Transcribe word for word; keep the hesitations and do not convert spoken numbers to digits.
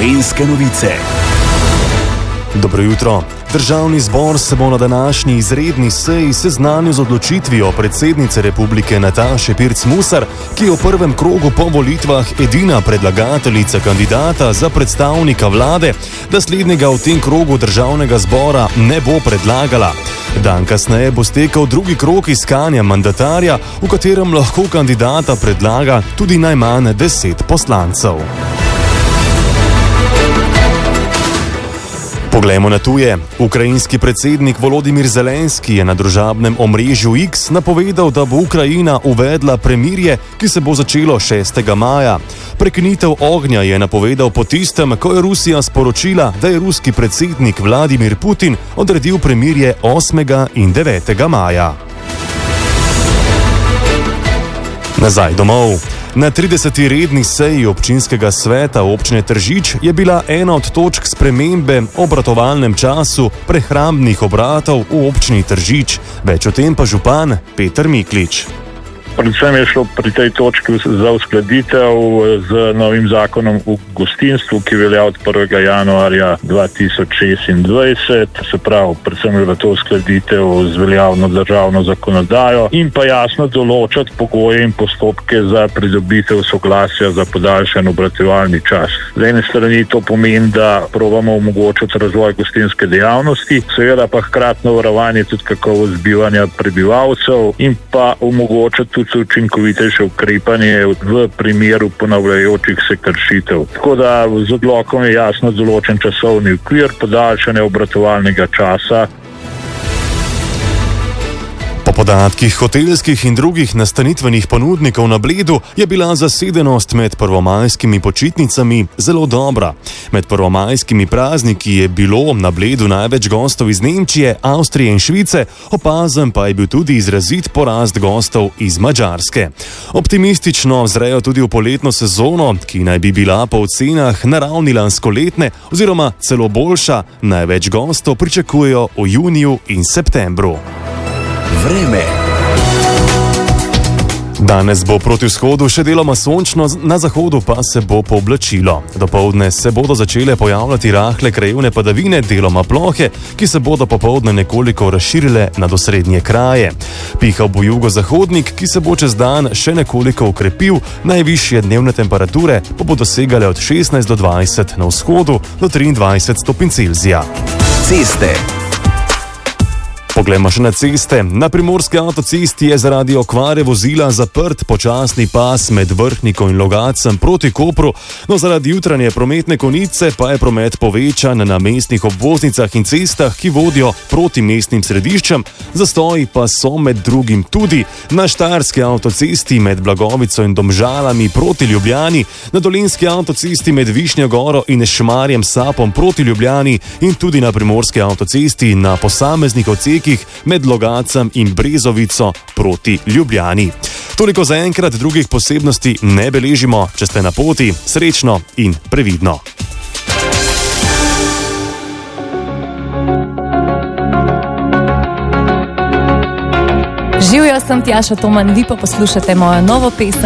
Gorenjske novice. Dobro jutro. Državni zbor se bo na današnji izredni seji seznanil z odločitvijo predsednice republike Nataše Pirc Musar, ki je v prvem krogu po volitvah edina predlagateljica kandidata za predstavnika vlade, da slednjega v tem krogu državnega zbora ne bo predlagala. Dan kasneje bo stekel drugi krog iskanja mandatarja, v katerem lahko kandidata predlaga tudi najmanj deset poslancev. Poglejmo na tuje. Ukrajinski predsednik Volodimir Zelenski je na družabnem omrežju X napovedal, da bo Ukrajina uvedla premirje, ki se bo začelo šestega maja. Prekinitev ognja je napovedal po tistem, ko je Rusija sporočila, da je ruski predsednik Vladimir Putin odredil premirje osmega in devetega maja. Nazaj domov. Na trideseti redni seji občinskega sveta občine Tržič je bila ena od točk spremembe o obratovalnem času prehrambnih obratov v občini Tržič. Več o tem pa župan Peter Miklič. Predvsem je šlo pri tej točki za uskladitev z novim zakonom o gostinstvu, ki velja od prvega januarja dva tisoč šestindvajset. Se pravi, predvsem je bila to uskladitev z veljavno državno zakonodajo in pa jasno določati pogoje in postopke za pridobitev soglasja za podaljšan obratovalni čas. Z ene strani to pomeni, da probamo omogočiti razvoj gostinske dejavnosti, seveda pa hkratno varovanje tudi kakovost bivanja prebivalcev in pa omogočiti tudi učinkovitejše ukrepanje v primeru ponavljajočih se kršitev. Tako da z odlokom je jasno določen časovni okvir podaljšanja obratovalnega časa. Po podatkih hotelskih in drugih nastanitvenih ponudnikov na Bledu je bila zasedenost med prvomajskimi počitnicami zelo dobra. Med prvomajskimi prazniki je bilo na Bledu največ gostov iz Nemčije, Avstrije in Švice, opazen pa je bil tudi izrazit porast gostov iz Madžarske. Optimistično zrejo tudi v poletno sezono, ki naj bi bila po ocenah na ravni lanskoletne oziroma celo boljša. Največ gostov pričakujejo v juniju in septembru. Vreme. Danes bo proti vzhodu še deloma sončno, na zahodu pa se bo pooblačilo. Dopoldne se bodo začele pojavljati rahle krajevne padavine, deloma plohe, ki se bodo popoldne nekoliko razširile nad osrednje kraje. Pihal bo jugozahodnik, ki se bo čez dan še nekoliko ukrepil, najvišje dnevne temperature pa bodo segale od šestnajst do dvajset na vzhodu do triindvajset stopinj Celzija. Ceste. Poglejmo še na ceste. Na primorski avtocesti je zaradi okvare vozila zaprt počasni pas med Vrhnikom in Logacem proti Kopru, no zaradi jutranje prometne konice pa je promet povečan na mestnih obvoznicah in cestah, ki vodijo proti mestnim središčem. Zastoji pa so med drugim tudi na Štajerski avtocesti med Blagovico in Domžalami proti Ljubljani, na Dolenjski avtocesti med Višnjo Goro in Šmarjem Sapom proti Ljubljani in tudi na primorski avtocesti na posameznih odsekih med Logacem in Brezovico proti Ljubljani. Toliko za enkrat, drugih posebnosti ne beležimo. Če ste na poti, srečno in previdno. Živjo, sem Tjaša Toman, vi pa poslušate mojo novo pesem.